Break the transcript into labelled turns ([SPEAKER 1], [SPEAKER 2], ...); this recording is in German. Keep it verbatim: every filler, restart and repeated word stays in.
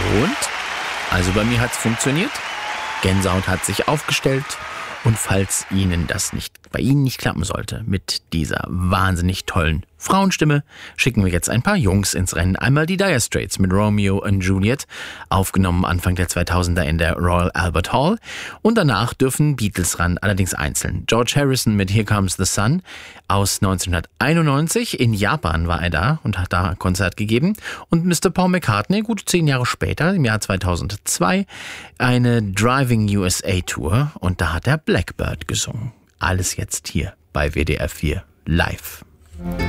[SPEAKER 1] Und? Also bei mir hat's funktioniert. Gänsehaut hat sich aufgestellt. Und falls Ihnen das nicht, bei Ihnen nicht klappen sollte mit dieser wahnsinnig tollen Frauenstimme, schicken wir jetzt ein paar Jungs ins Rennen. Einmal die Dire Straits mit Romeo und Juliet, aufgenommen Anfang der zweitausender in der Royal Albert Hall. Und danach dürfen Beatles ran, allerdings einzeln. George Harrison mit Here Comes the Sun aus neunzehnhunderteinundneunzig. In Japan war er da und hat da ein Konzert gegeben. Und Mister Paul McCartney, gut zehn Jahre später, im Jahr zweitausendzwei, eine Driving U S A Tour. Und da hat er Blackbird gesungen. Alles jetzt hier bei W D R vier live.